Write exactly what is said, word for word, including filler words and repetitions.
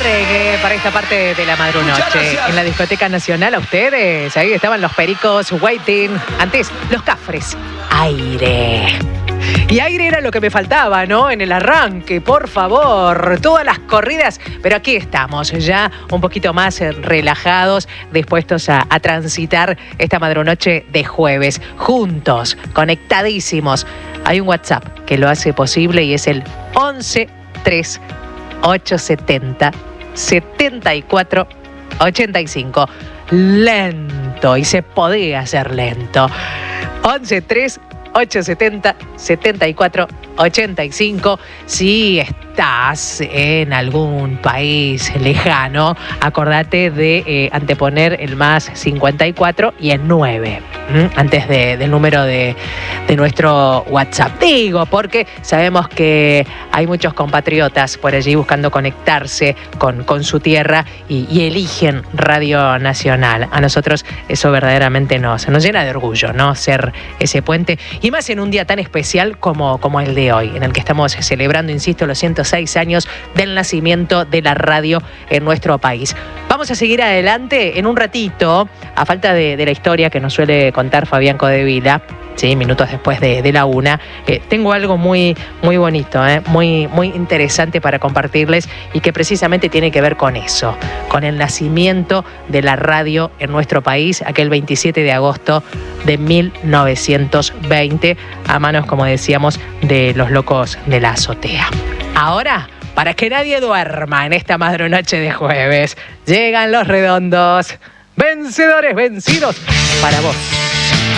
reggae para esta parte de la madrunoche. En la discoteca nacional, a ustedes, ahí estaban los pericos, waiting. Antes, los cafres. Aire. Y aire era lo que me faltaba, ¿no? En el arranque, por favor. Todas las corridas. Pero aquí estamos, ya un poquito más relajados, dispuestos a, a transitar esta madrunoche de jueves. Juntos, conectadísimos. Hay un WhatsApp que lo hace posible y es el once tres ochocientos setenta setenta y cuatro ochenta y cinco. Lento, y se podía hacer lento. once tres ochocientos setenta setenta y cuatro ochenta y cinco. Si estás en algún país lejano, acordate de eh, anteponer el más cincuenta y cuatro y el nueve ¿m? antes de, del número de, de nuestro WhatsApp. Digo, porque sabemos que hay muchos compatriotas por allí buscando conectarse con, con su tierra y, y eligen Radio Nacional. A nosotros eso verdaderamente nos, nos llena de orgullo, ¿no? Ser ese puente, y más en un día tan especial como, como el de hoy, en el que estamos celebrando, insisto, los ciento seis años del nacimiento de la radio en nuestro país. Vamos a seguir adelante en un ratito, a falta de, de la historia que nos suele contar Fabián Codevila, sí, minutos después de, de la una. Eh, tengo algo muy, muy bonito, eh, muy, muy interesante para compartirles y que precisamente tiene que ver con eso, con el nacimiento de la radio en nuestro país, aquel veintisiete de agosto de mil novecientos veinte, a manos, como decíamos, de los locos de la azotea. Ahora, para que nadie duerma en esta madrunoche de jueves, llegan los redondos, vencedores vencidos para vos.